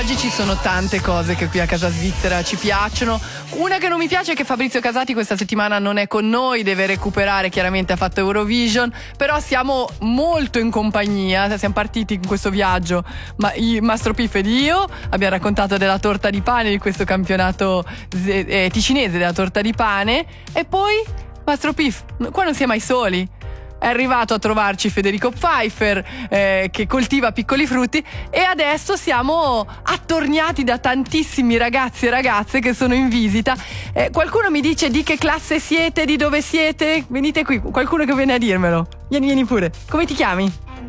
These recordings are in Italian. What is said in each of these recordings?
Oggi ci sono tante cose che qui a Casa Svizzera ci piacciono. Una che non mi piace è che Fabrizio Casati questa settimana non è con noi, deve recuperare, chiaramente ha fatto Eurovision, però siamo molto in compagnia, siamo partiti in questo viaggio, Mastro Piff ed io, abbiamo raccontato della torta di pane, di questo campionato ticinese della torta di pane, e poi Mastro Piff, qua non si è mai soli. È arrivato a trovarci Federico Pfeiffer che coltiva piccoli frutti, e adesso siamo attorniati da tantissimi ragazzi e ragazze che sono in visita. Qualcuno mi dice di che classe siete, di dove siete? Venite qui, qualcuno che viene a dirmelo. Vieni pure. Come ti chiami?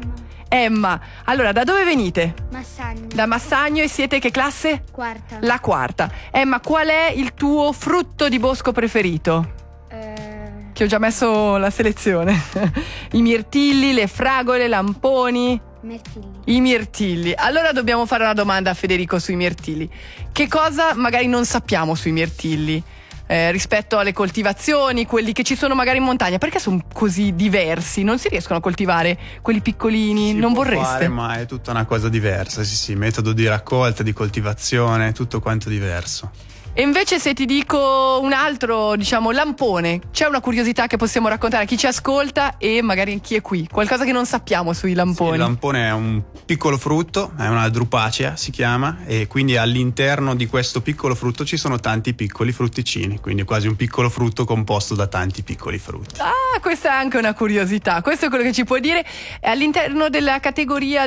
Emma. Allora, da dove venite? Massagno. Da Massagno, e siete che classe? Quarta. La quarta. Emma, qual è il tuo frutto di bosco preferito? Che ho già messo la selezione. I mirtilli, le fragole, lamponi. Mirtilli. I mirtilli. Allora dobbiamo fare una domanda a Federico sui mirtilli. Che cosa magari non sappiamo sui mirtilli rispetto alle coltivazioni, quelli che ci sono magari in montagna? Perché sono così diversi? Non si riescono a coltivare quelli piccolini? Si non può vorreste? fare, ma è tutta una cosa diversa. Sì, metodo di raccolta, di coltivazione, tutto quanto diverso. E invece se ti dico un altro, diciamo, lampone, c'è una curiosità che possiamo raccontare a chi ci ascolta e magari chi è qui? Qualcosa che non sappiamo sui lamponi? Sì, il lampone è un piccolo frutto, è una drupacea si chiama, e quindi all'interno di questo piccolo frutto ci sono tanti piccoli frutticini, quindi quasi un piccolo frutto composto da tanti piccoli frutti. Ah, questa è anche una curiosità, questo è quello che ci puoi dire. All'interno della categoria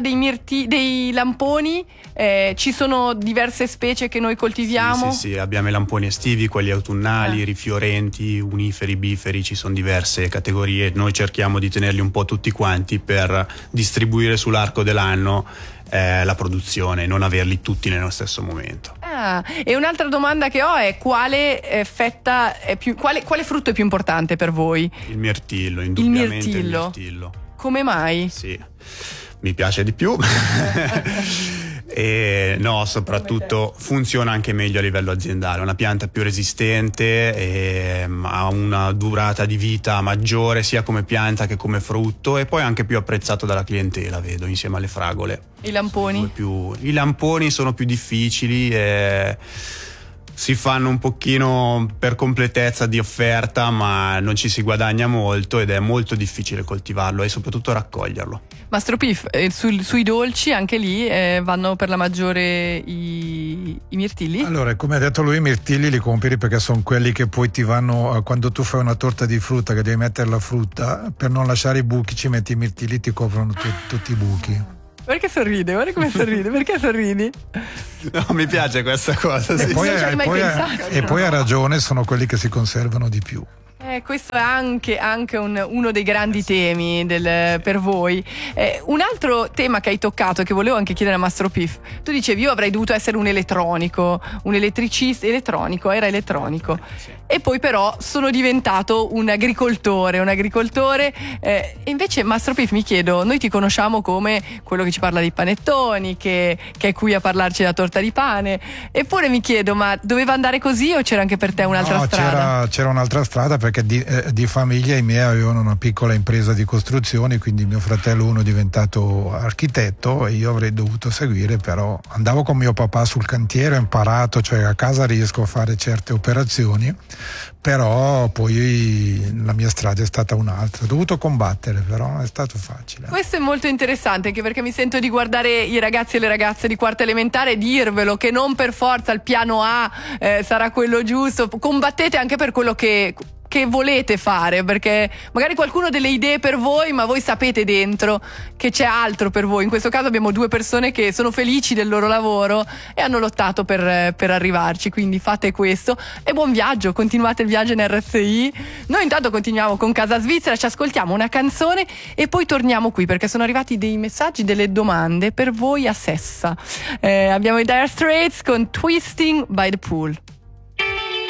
dei lamponi ci sono diverse specie che noi coltiviamo? Sì, abbiamo i lamponi estivi, quelli autunnali, rifiorenti, uniferi, biferi, ci sono diverse categorie. Noi cerchiamo di tenerli un po' tutti quanti per distribuire sull'arco dell'anno la produzione, non averli tutti nello stesso momento. E un'altra domanda che ho è quale quale frutto è più importante per voi? Il mirtillo, indubbiamente il mirtillo. Come mai? Sì, mi piace di più. E no, soprattutto funziona anche meglio a livello aziendale, è una pianta più resistente e ha una durata di vita maggiore sia come pianta che come frutto, e poi anche più apprezzato dalla clientela, vedo, insieme alle fragole. I lamponi? I lamponi sono più difficili e si fanno un pochino per completezza di offerta, ma non ci si guadagna molto ed è molto difficile coltivarlo e soprattutto raccoglierlo. Mastro Piff, sui dolci anche lì vanno per la maggiore i mirtilli? Allora, come ha detto lui, i mirtilli li compri perché sono quelli che poi ti vanno, quando tu fai una torta di frutta che devi mettere la frutta, per non lasciare i buchi ci metti i mirtilli, ti coprono tutti i buchi. Perché sorride? Guarda come sorride. Perché sorridi? No, mi piace questa cosa. E Sì. poi ha ragione, sono quelli che si conservano di più. Questo è anche uno dei grandi temi per voi. Un altro tema che hai toccato e che volevo anche chiedere a Mastro Piff: tu dicevi io avrei dovuto essere un elettronico, un elettricista, era elettronico, sì. E poi però sono diventato un agricoltore, e invece Mastro Piff, mi chiedo, noi ti conosciamo come quello che ci parla dei panettoni, che è qui a parlarci della torta di pane, eppure mi chiedo, ma doveva andare così o c'era anche per te un'altra strada? C'era un'altra strada, perché di famiglia i miei avevano una piccola impresa di costruzioni, quindi mio fratello uno è diventato architetto e io avrei dovuto seguire, però andavo con mio papà sul cantiere, ho imparato, cioè a casa riesco a fare certe operazioni, però poi la mia strada è stata un'altra, ho dovuto combattere, però non è stato facile. Questo è molto interessante, anche perché mi sento di guardare i ragazzi e le ragazze di quarta elementare e dirvelo che non per forza il piano A sarà quello giusto, combattete anche per quello che volete fare, perché magari qualcuno ha delle idee per voi, ma voi sapete dentro che c'è altro per voi. In questo caso abbiamo due persone che sono felici del loro lavoro e hanno lottato per arrivarci, quindi fate questo e buon viaggio, continuate il viaggio in RSI. Noi intanto continuiamo con Casa Svizzera, ci ascoltiamo una canzone e poi torniamo qui perché sono arrivati dei messaggi, delle domande per voi a Sessa. Abbiamo i Dire Straits con Twisting by the Pool.